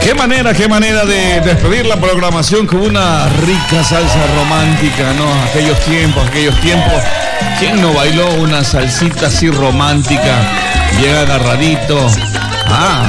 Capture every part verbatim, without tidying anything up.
Qué manera, qué manera de despedir la programación con una rica salsa romántica, ¿no? Aquellos tiempos, aquellos tiempos. ¿Quién no bailó una salsita así romántica? Llega agarradito. Ah.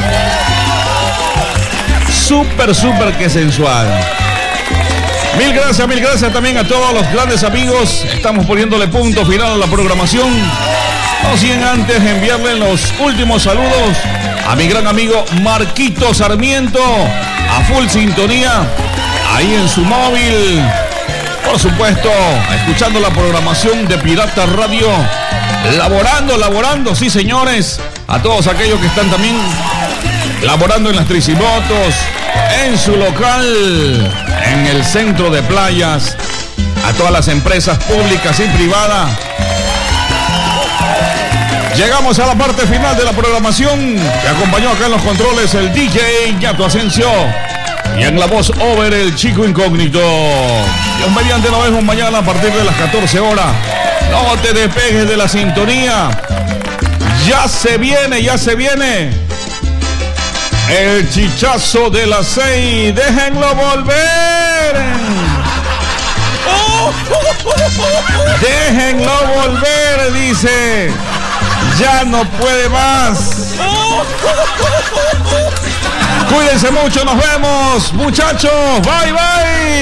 Súper, súper que sensual. Mil gracias, mil gracias también a todos los grandes amigos. Estamos poniéndole punto final a la programación. No sin antes enviarle los últimos saludos a mi gran amigo Marquito Sarmiento, a full sintonía, ahí en su móvil. Por supuesto, escuchando la programación de Pirata Radio. Laborando, laborando, sí señores. A todos aquellos que están también laborando en las tricimotos, en su local, en el centro de playas. A todas las empresas públicas y privadas. Llegamos a la parte final de la programación. Que acompañó acá en los controles el D J Yato Asensio. Y en la voz over el Chico Incógnito. Dios mediante, nos vemos mañana a partir de las catorce horas. No te despegues de la sintonía. Ya se viene, ya se viene el chichazo de las seis. Déjenlo volver. Déjenlo volver, dice. Ya no puede más. Cuídense mucho, nos vemos, muchachos. Bye, bye.